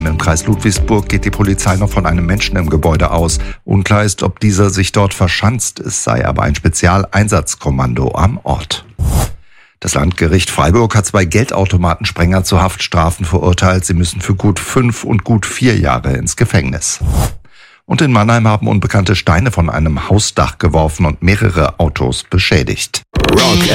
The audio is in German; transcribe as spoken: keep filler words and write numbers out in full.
Im Kreis Ludwigsburg geht die Polizei noch von einem Menschen im Gebäude aus. Unklar ist, ob dieser sich dort verschanzt. Es sei aber ein Spezialeinsatzkommando am Ort. Das Landgericht Freiburg hat zwei Geldautomatensprenger zu Haftstrafen verurteilt. Sie müssen für gut fünf und gut vier Jahre ins Gefängnis. Und in Mannheim haben Unbekannte Steine von einem Hausdach geworfen und mehrere Autos beschädigt. Rock